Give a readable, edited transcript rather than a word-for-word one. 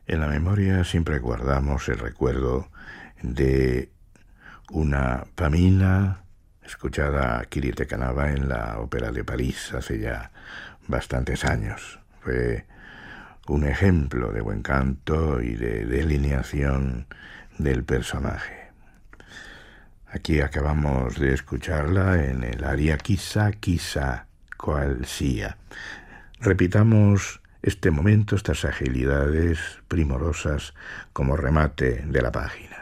En la memoria siempre guardamos el recuerdo de una Pamina escuchada a Kirite Kanaba en la Ópera de París hace ya bastantes años. Fue un ejemplo de buen canto y de delineación del personaje. Aquí acabamos de escucharla en el aria Chissà, chissà, qual sia. Repitamos este momento, estas agilidades primorosas como remate de la página.